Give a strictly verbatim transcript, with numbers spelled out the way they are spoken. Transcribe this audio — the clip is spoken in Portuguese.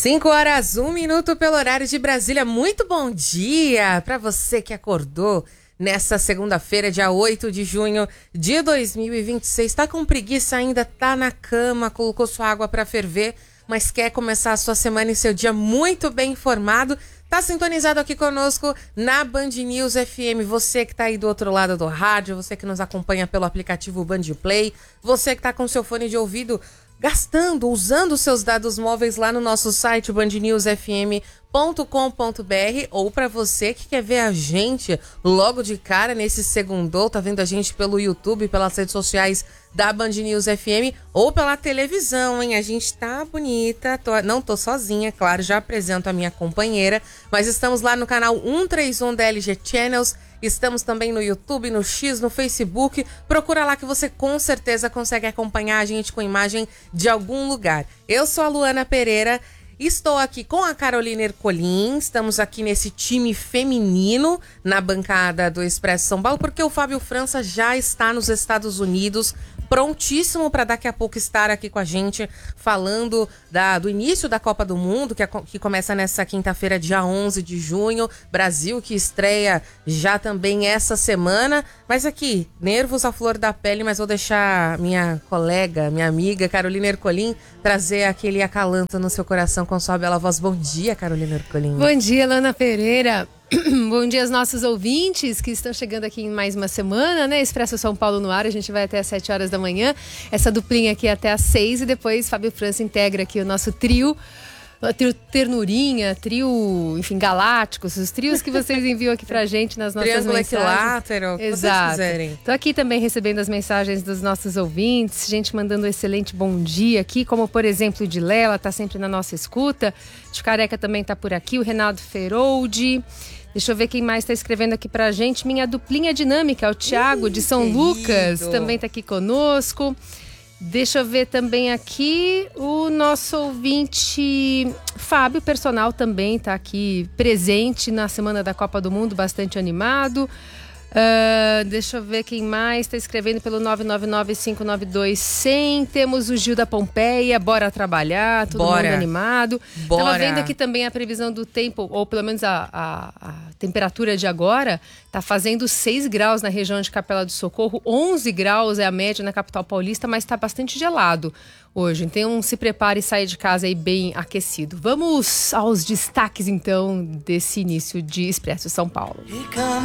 cinco horas, um minuto pelo horário de Brasília. Muito bom dia para você que acordou nessa segunda-feira, dia oito de junho de dois mil e vinte e seis. Tá com preguiça ainda, tá na cama, colocou sua água para ferver, mas quer começar a sua semana e seu dia muito bem informado. Tá sintonizado aqui conosco na Band News F M. Você que tá aí do outro lado do rádio, você que nos acompanha pelo aplicativo Band Play, você que tá com seu fone de ouvido gastando, usando os seus dados móveis lá no nosso site band news f m ponto com ponto b r, ou para você que quer ver a gente logo de cara nesse segundou, tá vendo a gente pelo YouTube, pelas redes sociais da Band News F M ou pela televisão, hein? A gente tá bonita, tô, não tô sozinha, claro, já apresento a minha companheira, mas estamos lá no canal cento e trinta e um da L G Channels. Estamos também no YouTube, no X, no Facebook. Procura lá que você com certeza consegue acompanhar a gente com imagem de algum lugar. Eu sou a Luana Pereira, estou aqui com a Carolina Ercolim. Estamos aqui nesse time feminino na bancada do Expresso São Paulo, porque o Fábio França já está nos Estados Unidos, prontíssimo para daqui a pouco estar aqui com a gente falando da, do início da Copa do Mundo, que, é, que começa nessa quinta-feira, dia onze de junho. Brasil que estreia já também essa semana. Mas aqui, nervos à flor da pele, mas vou deixar minha colega, minha amiga Carolina Ercolim trazer aquele acalanto no seu coração com sua bela voz. Bom dia, Carolina Ercolim. Bom dia, Luana Pereira. Bom dia aos nossos ouvintes que estão chegando aqui em mais uma semana, né? Expresso São Paulo no ar, a gente vai até às sete horas da manhã. Essa duplinha aqui até às seis e depois Fábio França integra aqui o nosso trio. Trio Ternurinha, trio, enfim, Galácticos, os trios que vocês enviam aqui pra gente nas nossas Triângulo mensagens. Equilátero, o que Exato. vocês quiserem. Tô aqui também recebendo as mensagens dos nossos ouvintes, gente mandando um excelente bom dia aqui, como por exemplo o de Lela, tá sempre na nossa escuta. De Careca também tá por aqui, o Renato Feroldi. Deixa eu ver quem mais está escrevendo aqui pra gente. Minha duplinha dinâmica, o Thiago, Ih, de São querido. Lucas, também tá aqui conosco. Deixa eu ver também aqui o nosso ouvinte Fábio Personal também tá aqui presente na Semana da Copa do Mundo, bastante animado. Uh, deixa eu ver quem mais está escrevendo pelo nove nove nove, cinco nove dois, cem. Temos o Gil da Pompeia, bora trabalhar, todo bora. mundo animado. Bora. Tava vendo aqui também a previsão do tempo, ou pelo menos a, a, a temperatura de agora, tá fazendo seis graus na região de Capela do Socorro, onze graus é a média na capital paulista, mas tá bastante gelado hoje, então se prepare e saia de casa aí bem aquecido. Vamos aos destaques então desse início de Expresso São Paulo.